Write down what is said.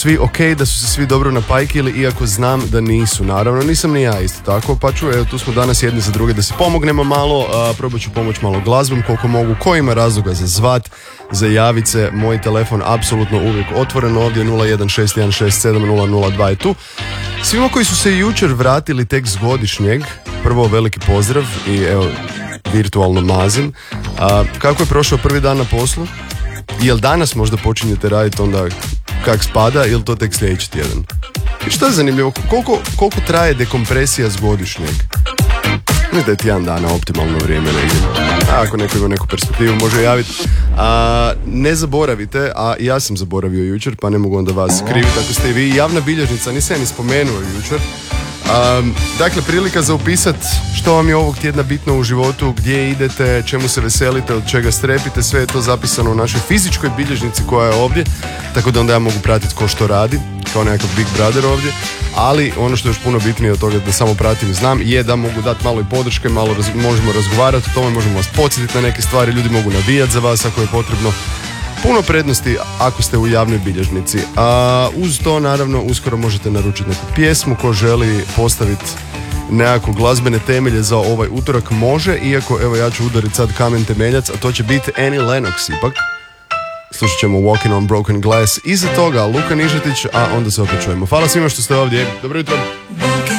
svi ok, da su se svi dobro napajkili, iako znam da nisu. Naravno, nisam ni ja isto tako, pa ću, evo, tu smo danas jedni za druge da se pomognemo malo, probat ću pomoći malo glazbom koliko mogu, ko ima razloga za zvat, za javice, moj telefon apsolutno uvijek otvoren ovdje, 016167002 je tu. Svima koji su se jučer vratili tek s godišnjeg, prvo veliki pozdrav i evo, virtualno mazim. Kako je prošao prvi dan na poslu? Jel danas možda počinjete raditi onda kak spada ili to tek sljedeći tjedan? I što je zanimljivo, koliko traje dekompresija s godišnjeg? Mislim da je tjedan dana optimalno vrijeme negdje. Ako neko ima neku perspektivu može javiti. Ne zaboravite, a ja sam zaboravio jučer, pa ne mogu onda vas kriviti ako ste i vi. Javna bilježnica, nisam ni spomenuo jučer. Dakle, prilika za upisat što vam je ovog tjedna bitno u životu, gdje idete, čemu se veselite, od čega strepite, sve je to zapisano u našoj fizičkoj bilježnici koja je ovdje, tako da onda ja mogu pratiti ko što radi, kao nekakav Big Brother ovdje, ali ono što je još puno bitnije od toga da samo pratim i znam je da mogu dati malo i podrške, malo možemo razgovarati o tome, možemo vas podsjetiti na neke stvari, ljudi mogu navijati za vas ako je potrebno. Puno prednosti ako ste u javnoj bilježnici. Uz to naravno uskoro možete naručiti neku pjesmu, ko želi postaviti nekako glazbene temelje za ovaj utorak može, iako evo ja ću udariti sad kamen temeljac, a to će biti Annie Lennox ipak. Slušat ćemo Walking on Broken Glass, iza toga Luka Nižetić, a onda se opet čujemo. Hvala svima što ste ovdje, dobro jutro.